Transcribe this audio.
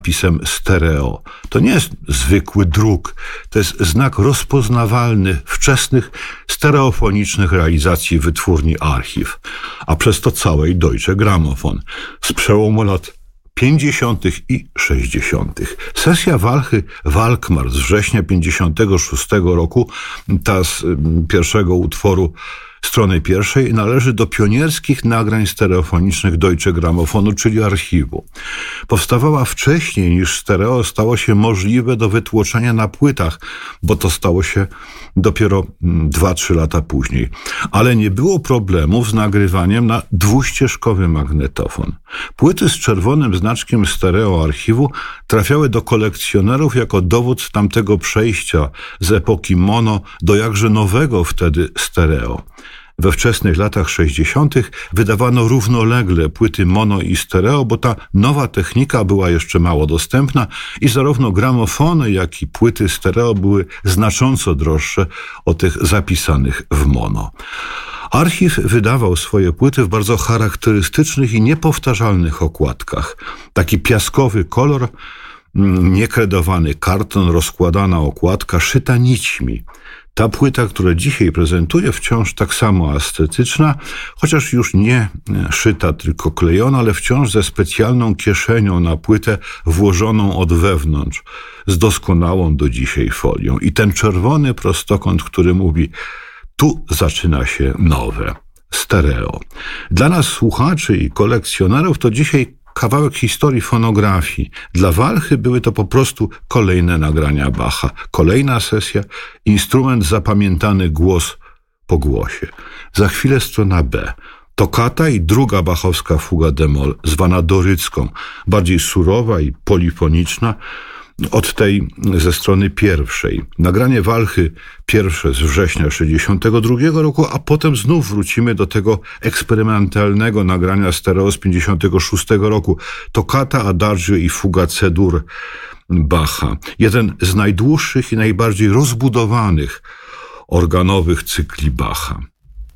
napisem stereo. To nie jest zwykły druk, to jest znak rozpoznawalny wczesnych stereofonicznych realizacji wytwórni Archiv, a przez to całej Deutsche Grammophon z przełomu lat 50. i 60. Sesja Walchy Walkmar z września 56 roku, ta z pierwszego utworu strony pierwszej, należy do pionierskich nagrań stereofonicznych Deutsche Grammophonu, czyli archiwu. Powstawała wcześniej niż stereo stało się możliwe do wytłoczenia na płytach, bo to stało się dopiero 2-3 lata później. Ale nie było problemów z nagrywaniem na dwuścieżkowy magnetofon. Płyty z czerwonym znaczkiem stereo archiwu trafiały do kolekcjonerów jako dowód tamtego przejścia z epoki mono do jakże nowego wtedy stereo. We wczesnych latach 60. wydawano równolegle płyty mono i stereo, bo ta nowa technika była jeszcze mało dostępna i zarówno gramofony, jak i płyty stereo były znacząco droższe od tych zapisanych w mono. Archiv wydawał swoje płyty w bardzo charakterystycznych i niepowtarzalnych okładkach. Taki piaskowy kolor, niekredowany karton, rozkładana okładka, szyta nićmi. Ta płyta, którą dzisiaj prezentuję, wciąż tak samo estetyczna, chociaż już nie szyta, tylko klejona, ale wciąż ze specjalną kieszenią na płytę włożoną od wewnątrz, z doskonałą do dzisiaj folią. I ten czerwony prostokąt, który mówi, tu zaczyna się nowe, stereo. Dla nas słuchaczy i kolekcjonerów to dzisiaj kawałek historii fonografii. Dla Walchy były to po prostu kolejne nagrania Bacha. Kolejna sesja, instrument zapamiętany głos po głosie. Za chwilę strona B. Tokata i druga bachowska fuga d-moll, zwana dorycką, bardziej surowa i polifoniczna od tej ze strony pierwszej. Nagranie Walchy pierwsze z września 62 roku, a potem znów wrócimy do tego eksperymentalnego nagrania stereo z 56 roku. Toccata, Adagio i fuga C-dur Bacha. Jeden z najdłuższych i najbardziej rozbudowanych organowych cykli Bacha.